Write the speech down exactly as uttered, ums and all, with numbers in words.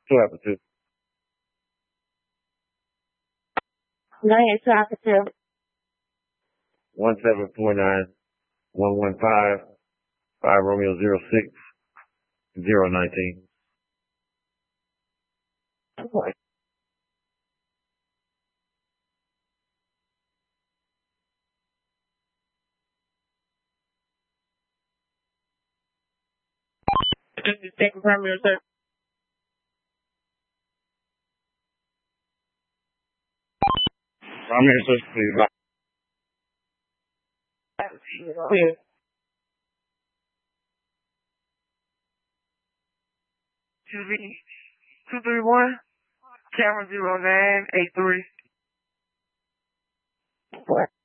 Two after two. nine eight two after two. One seven four nine one one five five Romeo zero six zero nineteen. Okay. Thank you for your sir. Romeo six, please. Yeah. Two three two three one camera zero nine eight three. What?